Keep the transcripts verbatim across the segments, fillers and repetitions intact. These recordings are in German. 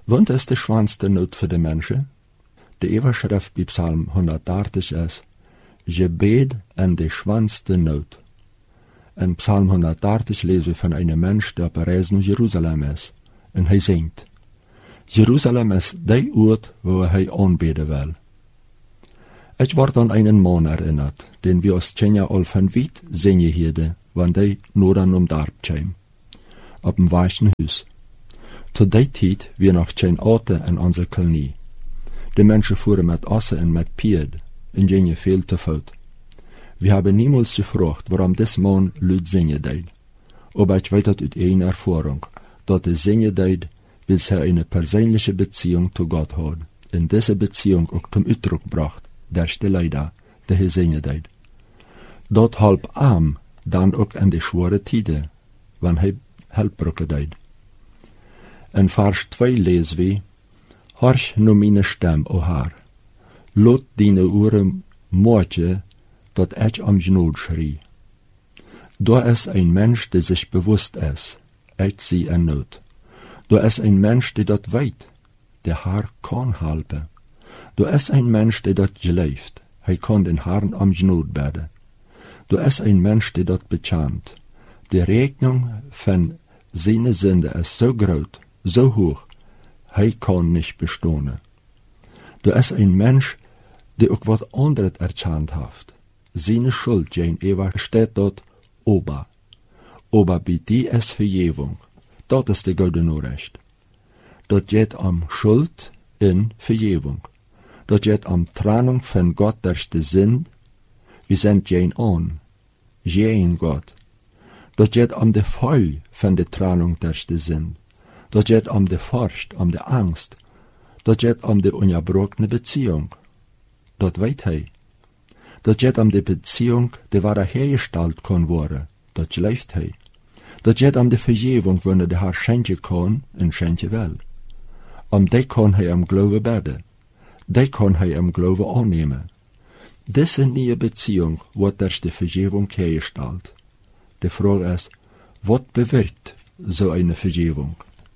Want is de schwanste nood voor de mensen? De overschrift bij Psalm honderddertig is, Gebed en de schwanste nood. In Psalm honderddertig lezen we van een mens die op reis naar Jeruzalem is. En hij zingt, Jeruzalem is die oord waar hij aanbidden wil. Ik word aan een man herinnerd, den we als Kenia al van wit zingen hielden, want hij noorden om dorp kwam, op een weichen huis. Tot die tijd weer nog geen auto in onze kolonie. De mensen voeren met assen en met pied, en gingen veel te voet. We hebben niemals gevraagd waarom deze man luid zingen deed. Aber ik weet het uit een ervaring, dat de zingen deed, wil hij een persoonlijke beziehung tot God houden, en deze beziehung ook zum uitdruk bracht, durch de leider, die hij zingen deed. Dat halp aan, dan ook in de zware tijden, wanneer hij helpbroeken deed. In vers twee lezen we, Horch nu mijn stem, o Heer. Laat dine oren moordje, dat ik om genoeg schrie. Daar is een mens die zich bewust is, ik zie in nood. Daar is een mens die dat weet, die haar kan helpen. Daar is een mens die dat gelooft, hij kan den Herrn om genoeg bidden. Daar is een mens die dat bekent. De rekening van zijn zonde is zo groot, zo hoog, hij kan niet bestaan. Er is een mens die ook wat anderes erkend heeft. Zijn schuld geen eeuwig staat dat oba. Oba bij die is vergeving. Dat is de goede Nachricht. Dat gaat om schuld en vergeving. Dat gaat om trennung van God durch de zin. We zijn geen aan, geen God. Dat gaat om de val van de trennung durch de zin. Dat gaat om de furcht, om de angst. Dat gaat om de ongebrochene beziehung. Dat weet hij. Dat gaat om de beziehung die waar hergesteld kan worden. Dat gelooft hij. Dat gaat om de vergeving wanneer de Heer schenken kan en schenken wil. Om die kan hij om geloven bidden. Die kan hij om geloven aannemen. Deze nieuwe beziehung wordt durch de vergeving hergesteld. De vraag is, wat bewirkt zo'n vergeving?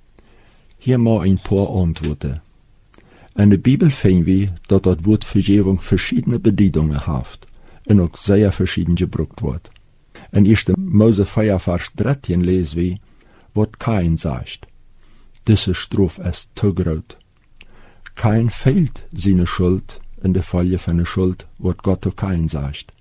Hier maar een paar antwoorden. In de Bibel vinden we dat dat woord vergeving verschillende bedeutingen heeft en ook zeer verschieden gebruikt wordt. In eerste Mose vier vers dertien lezen we wat Kain zegt. Deze straf is te groot. Kain fehlt zijn schuld in de valje van de schuld wat God tot Kain zegt.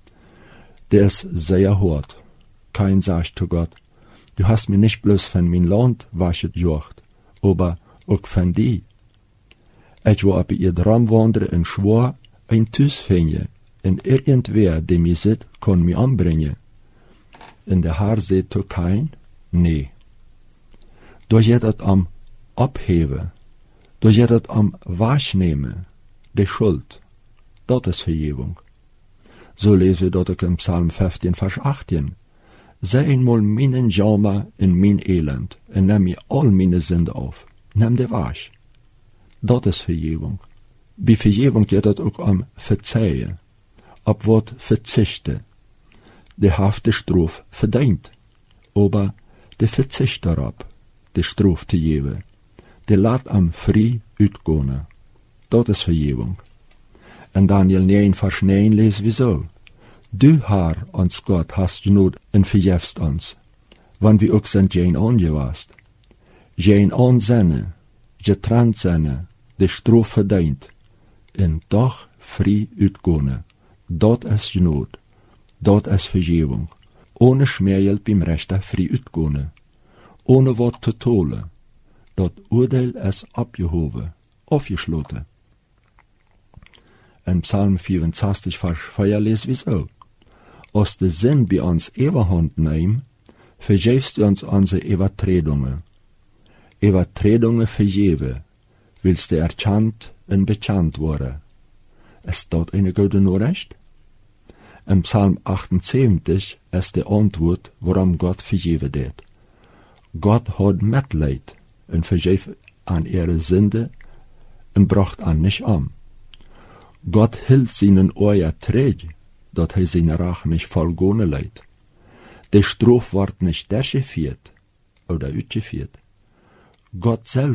Der is zeer hard. Kain zegt tot God, du hast mir nicht bloß von mein Land weggejocht, aber ook van die. Ik wil op je droom wandelen en schwor een thuis vinden, en irgendwer die mij zit, kan mij aanbrengen. En de Heer zei tot Kain, nee. Door je het om opheven, door je het om wegnemen, de schuld, dat is vergeving. Zo lezen we dat ook in Psalm vijftien vers achttien. Zij eenmaal mijn jammer en mijn elend, en neem je al mijn zonde af. Neem de weg. Dat is vergeving. Bij vergeving gaat het ook om verzeihen, op wat verzichten. De heeft de straf verdient, aber de verzicht daarop, de straf te geven. De laat hem vrij uitkomen. Dat is vergeving. En Daniel negen vers negen lezen we zo. Du, Herr, ons God, hast genoeg en vergifst ons, want we ook zijn geen aangewaast. Geen aanzinnen, getrennt zijn, de straf verdient, en toch vrij uitkomen. Dat is genoeg, dat is vergeving. Ohne schmeergeld beim rechter vrij uitkomen. Ohne wat te tolen. Dat oordeel is opgehoven, afgesloten. In Psalm vierenzestig vers vier lezen we zo. Als de zin bij ons overhand neemt, vergeefst u ons onze overtredingen. Overtredingen vergeven, wilst de erkend en bekend worden. Is dat een goede Nachricht? In Psalm achtenzeventig is de antwoord waarom God vergeven deed. God had medleid en vergeef aan ihre zonde en bracht aan niet aan. God hield zijn oor träg, dat hij zijn rach niet volgone leidt. De straf wordt niet durchgeführt oder uitgeführt. God selbst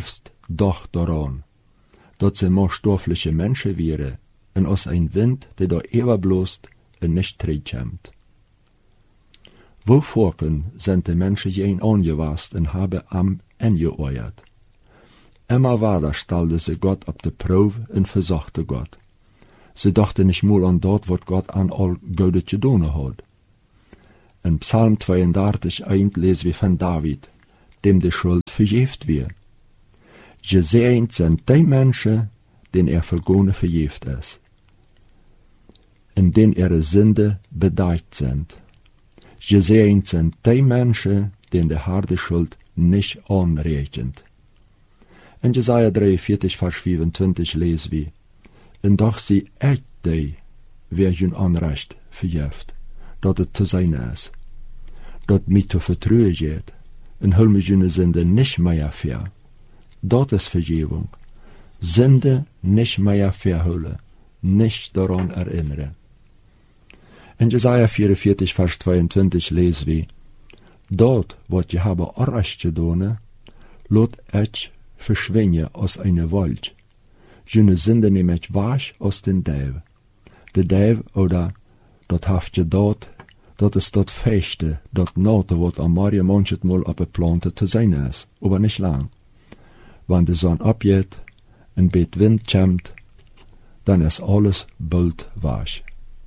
doch daran, dat ze maar stoffliche Menschen wäre, en aus ein Wind, der da ewer bloßt, en nicht tretkämmt. Wo vorken sind die Menschen jen angewast en habe am engeoiert. Immer weiter stellte sie Gott ab de Probe en versachte Gott. Sie dachte nicht mal an dort, wat Gott an all Gode gedone hat. In Psalm zweiunddreißig eins lesen wir von David, dem die Schuld verjeft wird. Gesegnet sind die Menschen, den er vergone verjeft ist, in denen ihre Sünde bedeiht sind. Gesegnet sind die Menschen, denen die harte Schuld nicht anrechnet. In Jesaja dreiundvierzig, Vers vierundzwanzig lesen wir, en doch sie echt die, wer hun Anrecht verjeft, dat het te zijn is, dat mij te vertrouwen geht, en hul me jene Sünde nicht mehr ver. Dat is Vergebung. Sünde nicht mehr verhüllen, nicht daran erinnern. In Jesaja vierundvierzig, Vers zweiundzwanzig lesen wir, dort, wat je habe Anrecht gedone, lot ich verschwinden aus einer Welt. Jene Sünde neem ich wasch aus den Däv. De Däv, oder dat haft je dort, dat is dat feeste, dat note wat am Maria manchet mal op een plante te zijn is, aber nicht lang. Wann de zon abgeht, en bet wind kämmt, dann is alles bald wasch.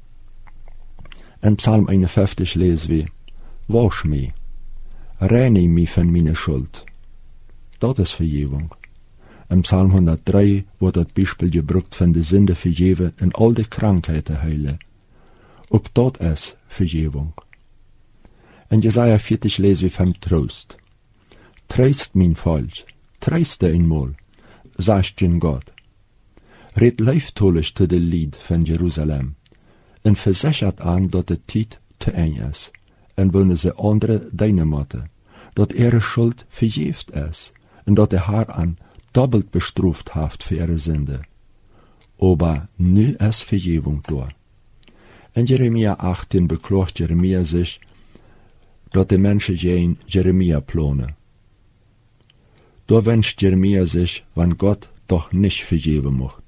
In Psalm einundfünfzig lesen wir, wasch mich, reinig mich von meiner Schuld. Dat is Vergebung. In Psalm hundertdrei wordt dat Beispiel gebruikt van de Sünde vergeven en al de Krankheiten heilen. Ook dat is Vergebung. In Jesaja vierzig lesen wir vom Trost. Tröst mein Volk, tröste einmal, sagt jün Gott. Red leiftolig te de Lied van Jerusalem en versichert an, dat de tijd te eng is en willen ze andere deine matte, dat ihre Schuld verjeft is en dat er haar an doppelt bestruft haft für ihre Sünde. Aber nu ist Vergebung da. In Jeremia achtzehn beklagt Jeremia sich, dat de Menschen geen Jeremia plone. Da wünscht Jeremia sich, wann Gott doch nicht vergeben mocht.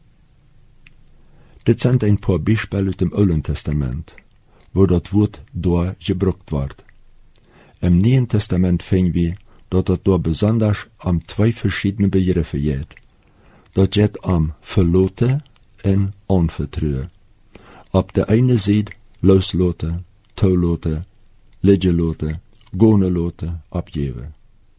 Dit sind ein paar Beispiele aus dem Alten Testament, wo dat Wort da gebruikt wird. Im Neuen Testament finden wir, dat het door besonders om twee verschiedene begriffen geht. Dat geht om verloten en onvertrouwen. Op de ene zijde losloten, toeloten, liggeloten, goneloten, opgeven.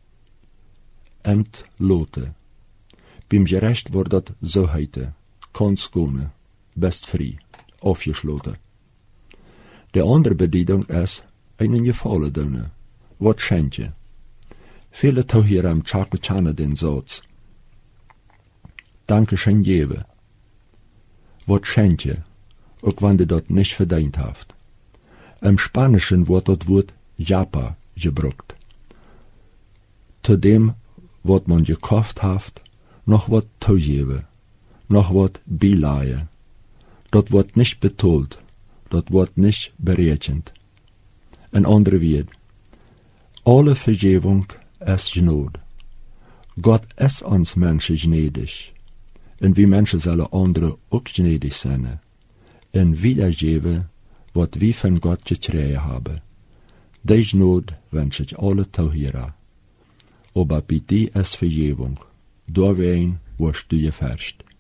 Entloten. Beim gerecht wordt dat zo heiten, kans gone, best vrij, afgesloten. De andere bediening is een gevallen doen, wat schenkt je. Viele Tauhieram Chakachana den Satz. Danke schön jewe. Wat schenkt je, ook wann de dat nicht verdient haft. Im Spanischen wordt dat Wort Japa gebruikt. Zu dem, wat man gekauft haft, noch wat taujewe, noch wat bilaie. Dat wordt nicht betold, dat wordt nicht berechnet. Een andere Wort. Alle Vergebung ist Gnade. Gott ist uns Menschen gnädig. Und wir Menschen sollen andere auch gnädig sein. Und wiedergeben, was wir von Gott gekriegt haben. Die Gnade wünsche ich alle Tauhierer. Aber bei dir ist Vergebung. Dawein wirst du gefärscht.